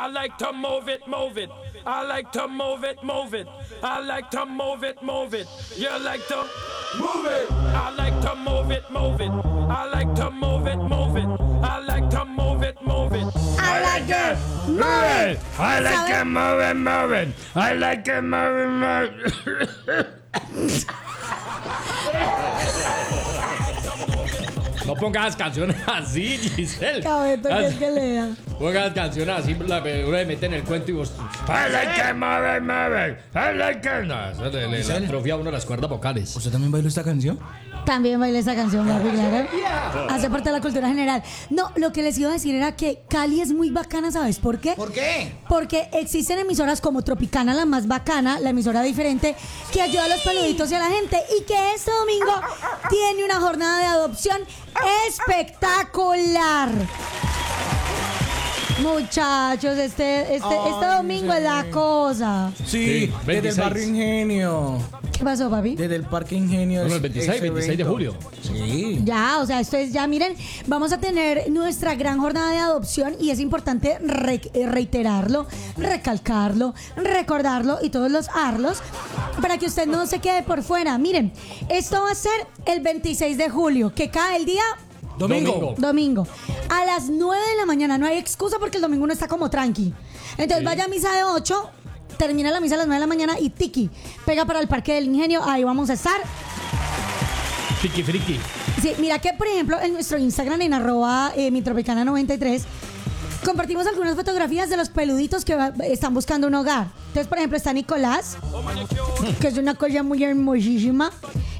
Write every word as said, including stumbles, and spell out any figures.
I like to move it, move it. I like to move it, move it. I like to move it, move it. You like to move it. I like to move it, move it. I like to move it, move it. I like to move it, move it. I like to move it. I like to move it, move it. I like to move it, move it. No pongas canciones así, Giselle. Cabeto, ¿qué es que lea? Pongas canciones así, la, uno le mete en el cuento y vos. I like to move it, move it. I like to. No, eso le, le, le atrofia a uno las cuerdas vocales. ¿Usted también bailó esta canción? También bailé esa canción, papi, claro. Hace parte de la cultura general. No, lo que les iba a decir era que Cali es muy bacana, ¿sabes por qué? ¿Por qué? Porque existen emisoras como Tropicana, la más bacana, la emisora diferente, que ayuda a los peluditos y a la gente, y que este domingo tiene una jornada de adopción espectacular. Muchachos, este, este, Ay, este domingo sí. es la cosa. Sí, Sí, desde el veintiséis. barrio Ingenio. ¿Qué pasó, papi? Desde el Parque Ingenio. No, no, es- el veintiséis, ese veintiséis de evento. julio. Sí. Ya, o sea, esto es ya, miren, vamos a tener nuestra gran jornada de adopción y es importante re- eh, reiterarlo, recalcarlo, recordarlo y todos los arlos para que usted no se quede por fuera. Miren, esto va a ser el veintiséis de julio, que cae el día Domingo. Domingo. domingo. A las nueve de la mañana, no hay excusa porque el domingo no está como tranqui. Entonces Sí. vaya a misa de ocho, termina la misa a las nueve de la mañana y tiki, pega para el Parque del Ingenio, ahí vamos a estar. Friki, friki. Sí, mira que, por ejemplo, en nuestro Instagram, en arroba eh, mitropicana noventa y tres, compartimos algunas fotografías de los peluditos que va- están buscando un hogar. Entonces, por ejemplo, está Nicolás, que es una cosa muy hermosísima.